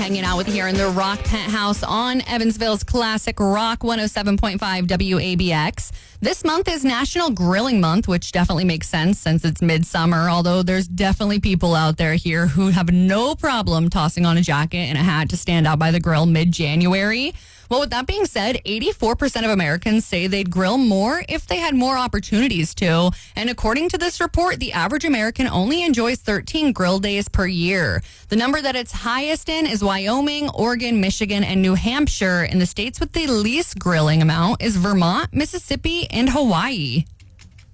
Hanging out with you here in the Rock Penthouse on Evansville's classic Rock 107.5 WABX. This month is National Grilling Month, which definitely makes sense since it's midsummer, although there's definitely people out there here who have no problem tossing on a jacket and a hat to stand out by the grill mid-January. Well, with that being said, 84% of Americans say they'd grill more if they had more opportunities to. And according to this report, the average American only enjoys 13 grill days per year. The number that it's highest in is Wyoming, Oregon, Michigan, and New Hampshire. And the states with the least grilling amount is Vermont, Mississippi, and Hawaii.